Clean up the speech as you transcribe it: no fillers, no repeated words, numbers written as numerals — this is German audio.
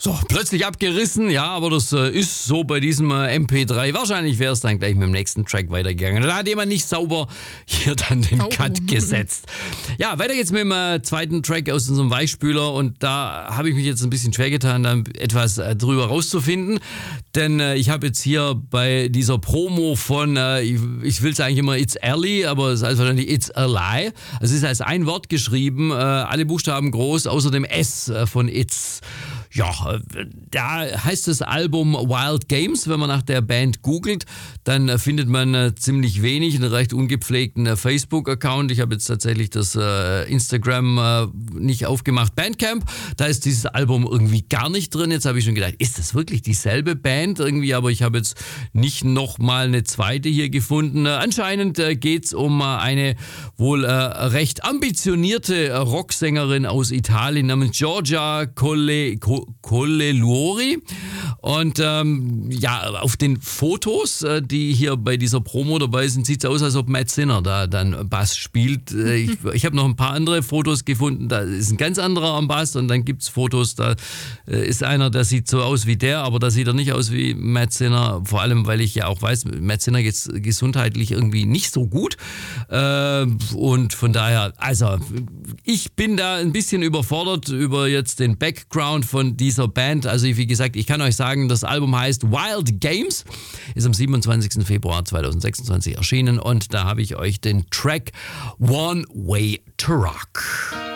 So, plötzlich abgerissen, ja, aber das ist so bei diesem MP3. Wahrscheinlich wäre es dann gleich mit dem nächsten Track weitergegangen. Da hat jemand nicht sauber hier dann den Cut gesetzt. Ja, weiter geht's mit dem zweiten Track aus unserem Weichspüler und da habe ich mich jetzt ein bisschen schwer getan, da etwas drüber rauszufinden, denn ich habe jetzt hier bei dieser Promo von, ich will es eigentlich immer It's Early, aber es heißt wahrscheinlich It's a Lie. Es ist als ein Wort geschrieben, alle Buchstaben groß, außer dem S von It's. Ja, da heißt das Album Wild Games. Wenn man nach der Band googelt, dann findet man ziemlich wenig, einen recht ungepflegten Facebook-Account. Ich habe jetzt tatsächlich das Instagram nicht aufgemacht. Bandcamp, da ist dieses Album irgendwie gar nicht drin. Jetzt habe ich schon gedacht, ist das wirklich dieselbe Band irgendwie? Aber ich habe jetzt nicht nochmal eine zweite hier gefunden. Anscheinend geht es um eine wohl recht ambitionierte Rocksängerin aus Italien namens Giorgia Colleluori. Und ja, auf den Fotos, die hier bei dieser Promo dabei sind, sieht es aus, als ob Matt Sinner da dann Bass spielt. Ich habe noch ein paar andere Fotos gefunden, da ist ein ganz anderer am Bass und dann gibt es Fotos, da ist einer, der sieht so aus wie der, aber da sieht er nicht aus wie Matt Sinner, vor allem, weil ich ja auch weiß, Matt Sinner geht gesundheitlich irgendwie nicht so gut und von daher, also ich bin da ein bisschen überfordert über jetzt den Background von dieser Band. Also wie gesagt, ich kann euch sagen, das Album heißt Wild Games, ist am 27. Februar 2026 erschienen und da habe ich euch den Track One Way to Rock.